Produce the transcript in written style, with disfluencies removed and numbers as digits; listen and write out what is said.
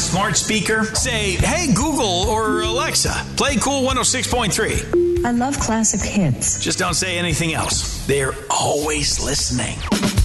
smart speaker? Say, hey, Google or Alexa, play Cool 106.3. I love classic hits. Just don't say anything else. They're always listening.